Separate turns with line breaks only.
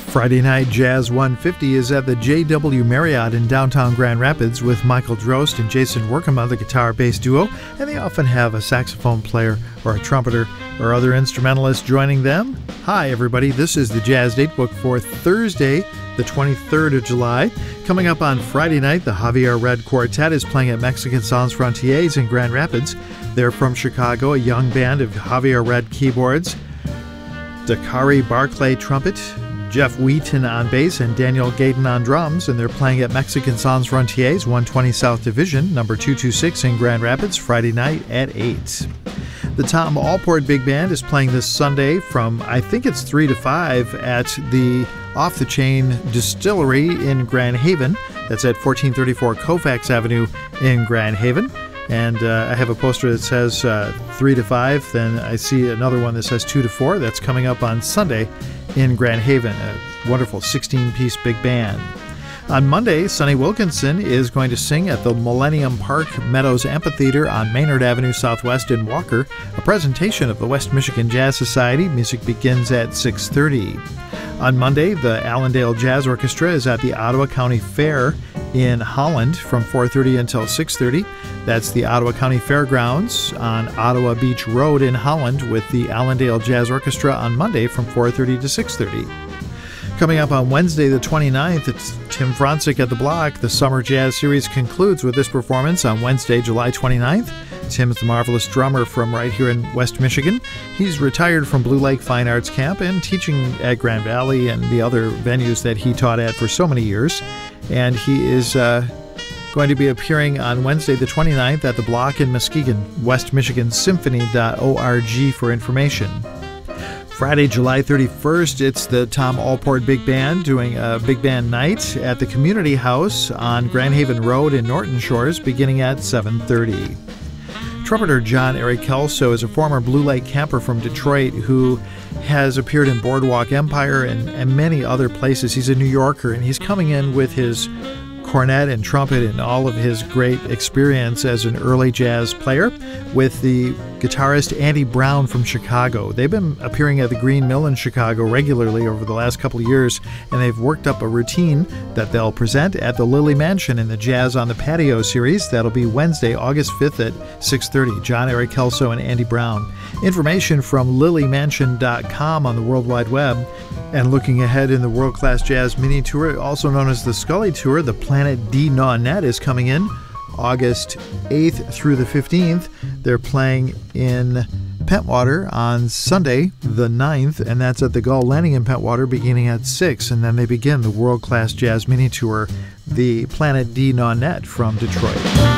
Friday Night Jazz 150 is at the JW Marriott in downtown Grand Rapids with Michael Drost and Jason Workema, the guitar-bass duo, and they often have a saxophone player or a trumpeter or other instrumentalist joining them. Hi, everybody. This is the Jazz Datebook for Thursday, the 23rd of July. Coming up on Friday night, the Javier Red Quartet is playing at Mexican Sans Frontiers in Grand Rapids. They're from Chicago, a young band of Javier Red keyboards, Dakari Barclay trumpet, Jeff Wheaton on bass, and Daniel Gayton on drums, and they're playing at Mexican Sans Frontiers, 120 South Division, number 226 in Grand Rapids, Friday night at 8. The Tom Allport Big Band is playing this Sunday from, I think it's 3 to 5, at the Off the Chain Distillery in Grand Haven. That's at 1434 Colfax Avenue in Grand Haven. And I have a poster that says 3 to 5. Then I see another one that says 2 to 4. That's coming up on Sunday in Grand Haven. A wonderful 16-piece big band. On Monday, Sonny Wilkinson is going to sing at the Millennium Park Meadows Amphitheater on Maynard Avenue Southwest in Walker, a presentation of the West Michigan Jazz Society. Music begins at 6:30. On Monday, the Allendale Jazz Orchestra is at the Ottawa County Fair in Holland from 4:30 until 6:30. That's the Ottawa County Fairgrounds on Ottawa Beach Road in Holland with the Allendale Jazz Orchestra on Monday from 4:30 to 6:30. Coming up on Wednesday the 29th, it's Tim Franzik at the Block. The Summer Jazz Series concludes with this performance on Wednesday, July 29th. Tim's the marvelous drummer from right here in West Michigan. He's retired from Blue Lake Fine Arts Camp and teaching at Grand Valley and the other venues that he taught at for so many years. And he is going to be appearing on Wednesday the 29th at the Block in Muskegon, westmichigansymphony.org for information. Friday, July 31st, it's the Tom Allport Big Band doing a big band night at the Community House on Grand Haven Road in Norton Shores beginning at 7:30. Trumpeter John Eric Kelso is a former Blue Lake camper from Detroit who has appeared in Boardwalk Empire and many other places. He's a New Yorker, and he's coming in with his cornet and trumpet and all of his great experience as an early jazz player with the guitarist Andy Brown from Chicago. They've been appearing at the Green Mill in Chicago regularly over the last couple of years, and they've worked up a routine that they'll present at the Lily Mansion in the Jazz on the Patio series. That'll be Wednesday, August 5th at 6:30. John Eric Kelso and Andy Brown. Information from lilymansion.com on the World Wide Web. And looking ahead in the World Class Jazz Mini Tour, also known as the Scully Tour, the Planet D Nanette is coming in August 8th through the 15th. They're playing in Pentwater on Sunday, the 9th, and that's at the Gull Landing in Pentwater beginning at 6. And then they begin the World Class Jazz Mini Tour, the Planet D Nanette from Detroit.